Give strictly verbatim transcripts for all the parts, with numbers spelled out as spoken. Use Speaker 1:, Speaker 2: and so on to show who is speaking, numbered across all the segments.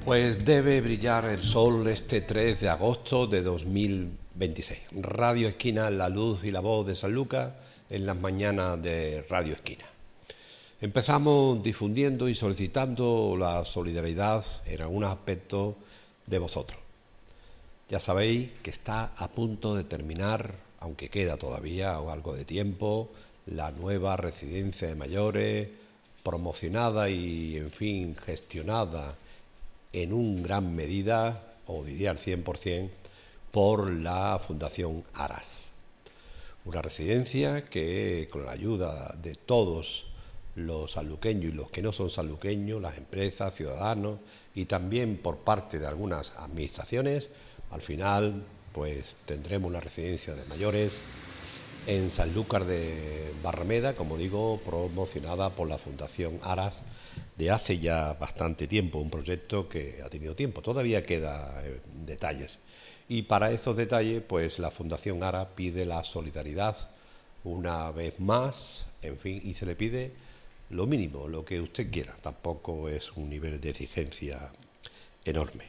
Speaker 1: Pues debe brillar el sol este tres de agosto de dos mil veintiséis. Radio Esquina, la luz y la voz de Sanlúcar en las mañanas de Radio Esquina. Empezamos difundiendo y solicitando la solidaridad en algunos aspectos de vosotros. Ya sabéis que está a punto de terminar, aunque queda todavía algo de tiempo, la nueva residencia de mayores, promocionada y, en fin, gestionada en una gran medida, o diría al cien por ciento, por la Fundación Aras. Una residencia que, con la ayuda de todos los sanluqueños y los que no son sanluqueños, las empresas, ciudadanos y también por parte de algunas administraciones, al final pues tendremos una residencia de mayores en Sanlúcar de Barrameda, como digo, promocionada por la Fundación Aras de hace ya bastante tiempo, un proyecto que ha tenido tiempo, todavía queda eh, detalles. Y para esos detalles, pues la Fundación Aras pide la solidaridad una vez más, en fin, y se le pide lo mínimo, lo que usted quiera, tampoco es un nivel de exigencia enorme.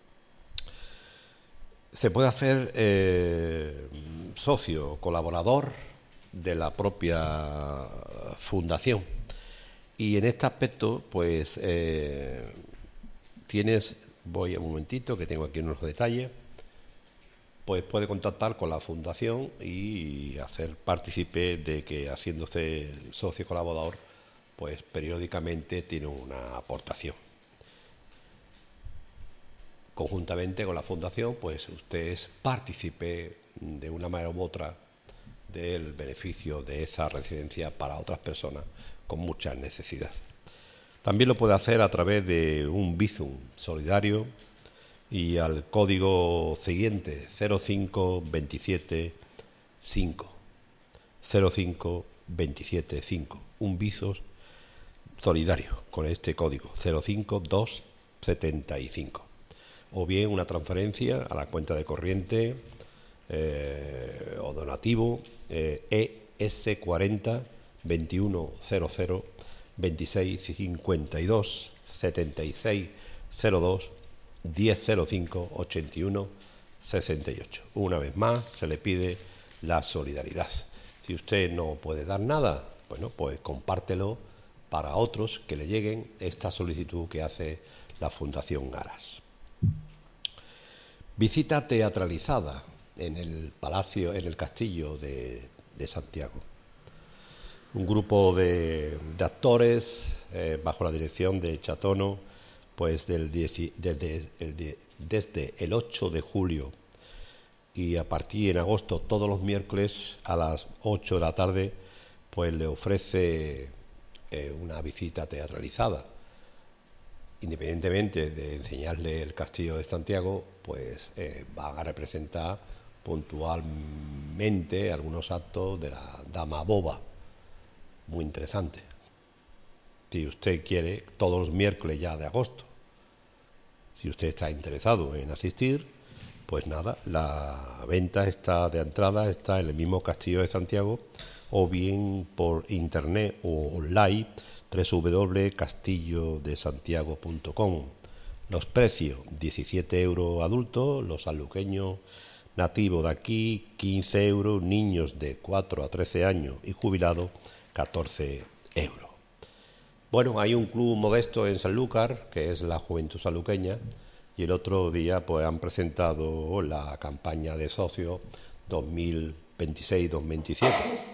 Speaker 1: Se puede hacer eh, socio, colaborador de la propia fundación. Y en este aspecto, pues, eh, tienes, voy a un momentito, que tengo aquí unos detalles, pues puede contactar con la fundación y hacer partícipe de que, haciéndose socio colaborador, pues periódicamente tiene una aportación. Conjuntamente con la fundación, pues usted es partícipe de una manera u otra del beneficio de esa residencia para otras personas con mucha necesidad. También lo puede hacer a través de un Bizum solidario y al código siguiente, cero cinco veintisiete cinco. cero cinco veintisiete cinco. Un Bizum solidario con este código, cero cinco dos setenta y cinco. O bien una transferencia a la cuenta de corriente eh, o donativo eh, E S cuarenta veintiuno cero cero veintiséis cincuenta y dos setenta y seis cero dos diez cero cinco ochenta y uno sesenta y ocho. Una vez más se le pide la solidaridad. Si usted no puede dar nada, bueno, pues compártelo para otros que le lleguen esta solicitud que hace la Fundación Aras. Visita teatralizada en el Palacio, en el Castillo de, de Santiago. Un grupo de, de actores eh, bajo la dirección de Chatono, pues del diez, desde, el, desde el ocho de julio y a partir en agosto, todos los miércoles a las ocho de la tarde, pues le ofrece eh, una visita teatralizada. Independientemente de enseñarle el Castillo de Santiago, pues eh, van a representar puntualmente algunos actos de la Dama Boba, muy interesante. Si usted quiere, todos los miércoles ya de agosto, si usted está interesado en asistir, pues nada, la venta está de entrada está en el mismo Castillo de Santiago, o bien por internet o online, doble u doble u doble u punto castillo de santiago punto com. Los precios, diecisiete euros adultos, los sanluqueños nativos de aquí, quince euros, niños de cuatro a trece años y jubilados, catorce euros. Bueno, hay un club modesto en Sanlúcar, que es la Juventud Sanluqueña, y el otro día pues han presentado la campaña de socios dos mil veintiséis dos mil veintisiete.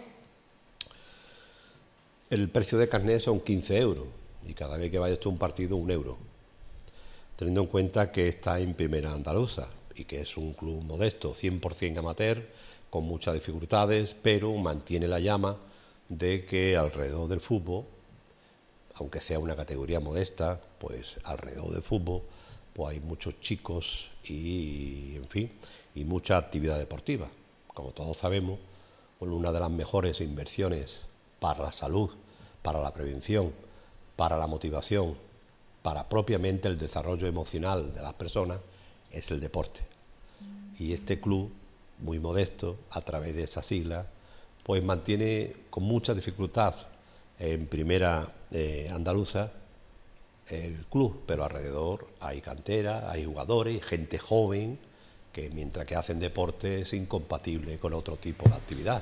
Speaker 1: El precio de carnet son quince euros y cada vez que vaya a un partido un euro, teniendo en cuenta que está en Primera Andaluza y que es un club modesto, cien por ciento amateur, con muchas dificultades, pero mantiene la llama de que alrededor del fútbol, aunque sea una categoría modesta, pues alrededor del fútbol pues hay muchos chicos y, en fin, y mucha actividad deportiva. Como todos sabemos, una de las mejores inversiones para la salud, para la prevención, para la motivación, para propiamente el desarrollo emocional de las personas, es el deporte. Y este club, muy modesto, a través de esa sigla, pues mantiene con mucha dificultad en Primera eh, Andaluza el club, pero alrededor hay cantera, hay jugadores, gente joven, que mientras que hacen deporte es incompatible con otro tipo de actividad.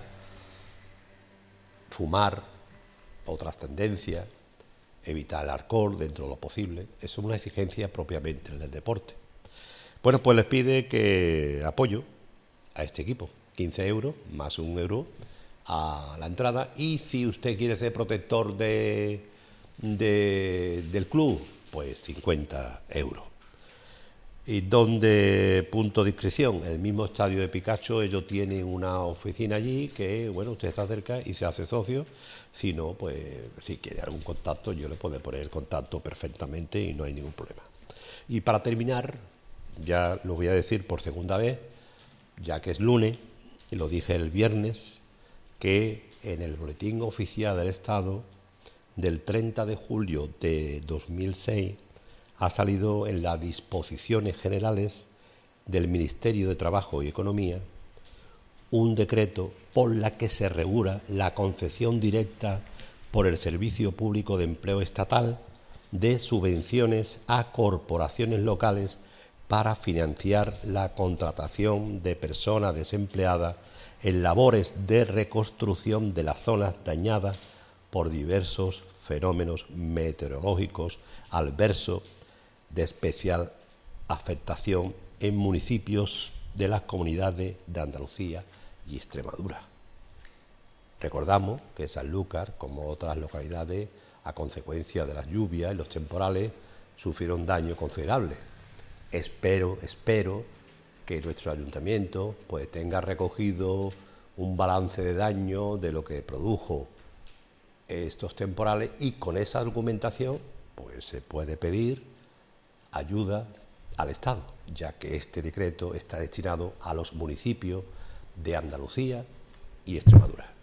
Speaker 1: Fumar, otras tendencias, evitar el alcohol dentro de lo posible, eso es una exigencia propiamente del deporte. Bueno, pues les pide que apoyo a este equipo, quince euros más un euro a la entrada, y si usted quiere ser protector de, de, del club, pues cincuenta euros. ¿Y dónde punto de inscripción? El mismo estadio de Picacho, ellos tienen una oficina allí que, bueno, usted se acerca y se hace socio. Si no, pues si quiere algún contacto, yo le puedo poner el contacto perfectamente y no hay ningún problema. Y para terminar, ya lo voy a decir por segunda vez, ya que es lunes, y lo dije el viernes, que en el Boletín Oficial del Estado del treinta de julio de dos mil seis ha salido en las disposiciones generales del Ministerio de Trabajo y Economía un decreto por la que se regula la concesión directa por el Servicio Público de Empleo Estatal de subvenciones a corporaciones locales para financiar la contratación de personas desempleadas en labores de reconstrucción de las zonas dañadas por diversos fenómenos meteorológicos adversos de especial afectación en municipios de las comunidades de Andalucía y Extremadura. Recordamos que Sanlúcar, como otras localidades, a consecuencia de las lluvias y los temporales, sufrieron daño considerable. Espero, espero que nuestro ayuntamiento pues tenga recogido un balance de daño de lo que produjo estos temporales, y con esa argumentación pues se puede pedir ayuda al Estado, ya que este decreto está destinado a los municipios de Andalucía y Extremadura.